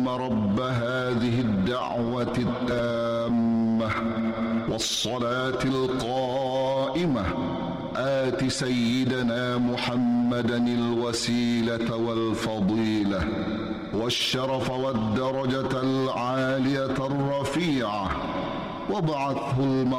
رب هذه الدعوة التامة والصلاة القائمة آت سيدنا محمدا الوسيلة والفضيلة والشرف والدرجة العالية الرفيعة وابعثه